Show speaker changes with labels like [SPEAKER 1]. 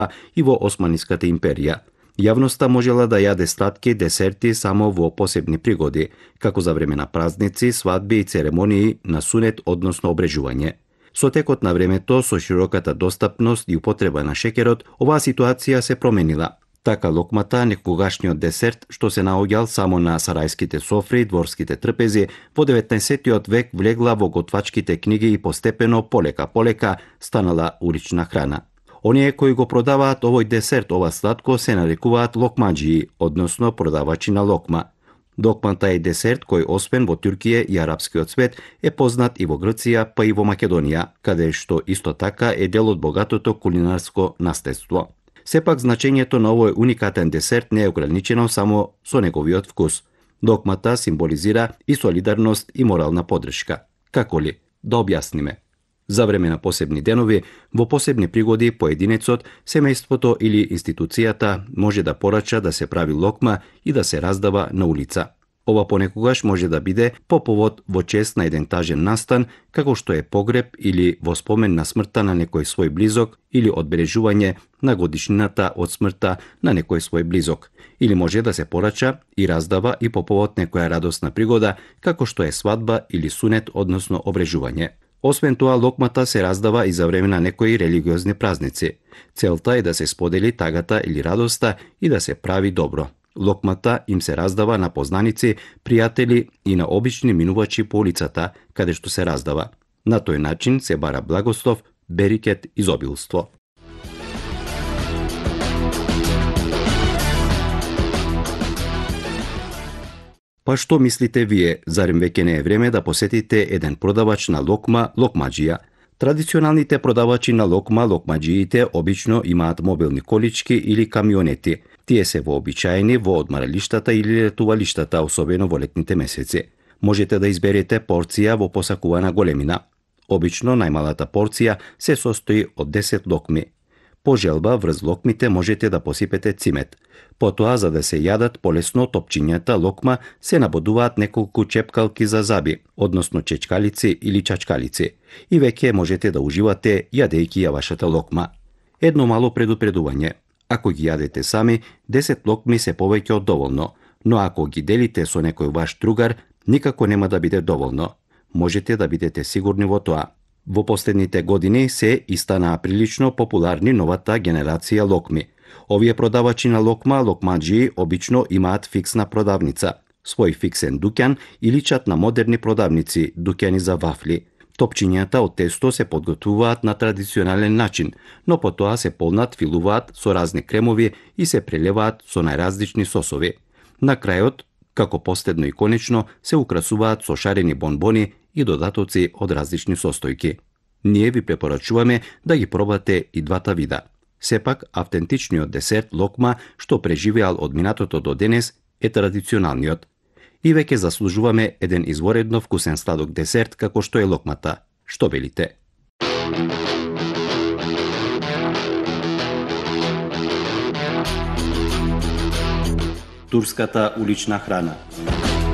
[SPEAKER 1] и во Османската империја. Јавноста можела да јаде сладки десерти само во посебни пригоди, како за време на празници, свадби и церемонии на сунет, односно обрежување. Со текот на времето, со широката достапност и употреба на шеќерот, оваа ситуација се променила. Така локмата, некогашниот десерт, што се наоѓал само на сарајските софри и дворските трпези, во 19 век влегла во готвачките книги и постепено, полека станала улична храна. Оние кои го продаваат овој десерт, ова сладко, се нарекуваат локмаџии, односно продавачи на локма. Локмата е десерт кој освен во Туркија и арапскиот свет е познат и во Грција, па и во Македонија, каде што исто така е дел од богатото кулинарско наследство. Сепак значењето на овој уникатен десерт не е ограничено само со неговиот вкус. Локмата символизира и солидарност и морална поддршка. Како ли? Да објасниме. За време на посебни денови, во посебни пригоди, поединецот, семејството или институцијата може да порача да се прави локма и да се раздава на улица. Ова понекогаш може да биде по повод во чест на еден тажен настан, како што е погреб или во спомен на смртта на некој свој близок или одбележување на годишнината од смртта на некој свој близок. Или може да се порача и раздава и по повод некоја радосна пригода, како што е свадба или сунет, односно обрежување. Освен тоа, локмата се раздава и за време на некои религиозни празници. Целта е да се сподели тагата или радоста и да се прави добро. Локмата им се раздава на познаници, пријатели и на обични минувачи по улицата, каде што се раздава. На тој начин се бара благослов, берикет, изобилство. Па што мислите вие, зарем веќе не е време да посетите еден продавач на локма, локмаџија? Традиционалните продавачи на локма, локмаџиите, обично имаат мобилни колички или камионети. Тие се вообичаени во одмаралиштата или летувалиштата, особено во летните месеци. Можете да изберете порција во посакувана големина. Обично најмалата порција се состои од 10 локми. По желба врз локмите можете да посипете цимет. Потоа, за да се јадат полесно, топчињата локма се набодуваат неколку чепкалки за заби, односно чечкалици или чачкалици, и веќе можете да уживате јадејќи ја вашата локма. Едно мало предупредување. Ако ги јадете сами, 10 локми се повеќе од доволно, но ако ги делите со некој ваш другар, никако нема да биде доволно. Можете да бидете сигурни во тоа. Во последните години се и станаа прилично популарни новата генерација локми. Овие продавачи на локма, локмаџии, обично имаат фиксна продавница, свој фиксен дуќан и личат на модерни продавници, дуќани за вафли. Топчињата од тесто се подготвуваат на традиционален начин, но потоа се понадфилуваат со разни кремови и се прелеваат со најразлични сосови. На крајот, како последно и конечно, се украсуваат со шарени бонбони и додатоци од различни состојки. Ние ви препорачуваме да ги пробате и двата вида. Сепак, автентичниот десерт локма, што преживеал од минатото до денес, е традиционалниот. И веќе заслужуваме еден изворедно вкусен сладок десерт како што е локмата. Што велите? Турската улична храна.